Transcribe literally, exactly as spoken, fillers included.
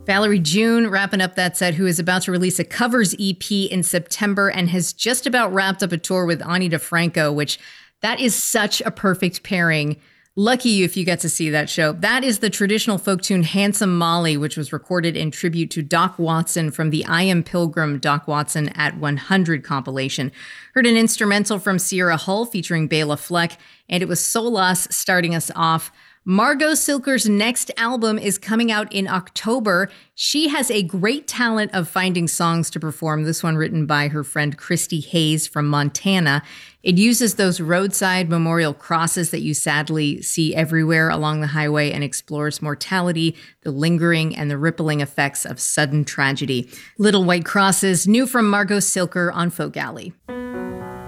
Valerie June wrapping up that set, who is about to release a covers E P in September and has just about wrapped up a tour with Ani DeFranco, which that is such a perfect pairing. Lucky you if you get to see that show. That is the traditional folk tune Handsome Molly, which was recorded in tribute to Doc Watson from the I Am Pilgrim Doc Watson at one hundred compilation. Heard an instrumental from Sierra Hull featuring Bela Fleck, and it was Solas starting us off. Margot Silker's next album is coming out in October. She has a great talent of finding songs to perform. This one written by her friend Christy Hayes from Montana. It uses those roadside memorial crosses that you sadly see everywhere along the highway and explores mortality, the lingering and the rippling effects of sudden tragedy. Little White Crosses, new from Margot Silker on Folk Alley.